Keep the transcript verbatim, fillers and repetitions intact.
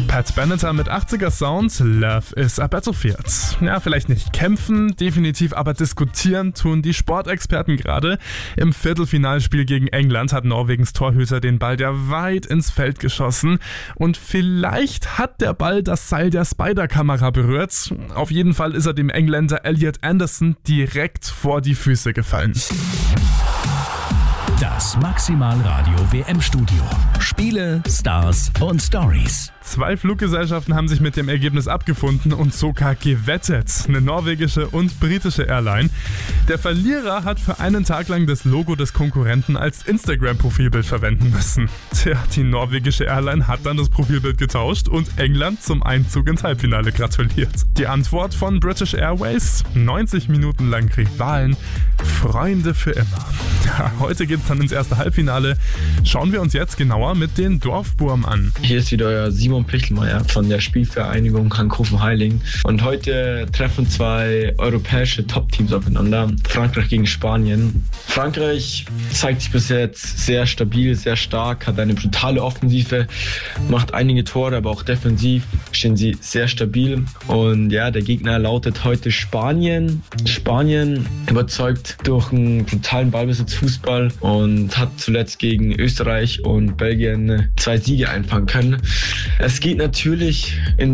Pat Benatar mit achtziger Sound, Love is a Battlefield. Ja, vielleicht nicht kämpfen, definitiv, aber diskutieren tun die Sportexperten gerade. Im Viertelfinalspiel gegen England hat Norwegens Torhüter den Ball der weit ins Feld geschossen und vielleicht hat der Ball das Seil der Spider-Kamera berührt. Auf jeden Fall ist er dem Engländer Elliot Anderson direkt vor die Füße gefallen. Das Maximal Radio W M-Studio. Spiele, Stars und Stories. Zwei Fluggesellschaften haben sich mit dem Ergebnis abgefunden und sogar gewettet. Eine norwegische und britische Airline. Der Verlierer hat für einen Tag lang das Logo des Konkurrenten als Instagram-Profilbild verwenden müssen. Tja, die norwegische Airline hat dann das Profilbild getauscht und England zum Einzug ins Halbfinale gratuliert. Die Antwort von British Airways? neunzig Minuten lang Rivalen, Freunde für immer. Ja, heute geht's dann ins erste Halbfinale. Schauen wir uns jetzt genauer mit den Dorfburm an. Hier ist wieder euer Simon Pichtelmeier von der Spielvereinigung Hankofen-Heiling. Und heute treffen zwei europäische Top-Teams aufeinander. Frankreich gegen Spanien. Frankreich zeigt sich bis jetzt sehr stabil, sehr stark, hat eine brutale Offensive, macht einige Tore, aber auch defensiv stehen sie sehr stabil. Und ja, der Gegner lautet heute Spanien. Spanien überzeugt durch einen brutalen Ballbesitzfußball und hat zuletzt gegen Österreich und Belgien zwei Siege einfangen können. Es geht natürlich in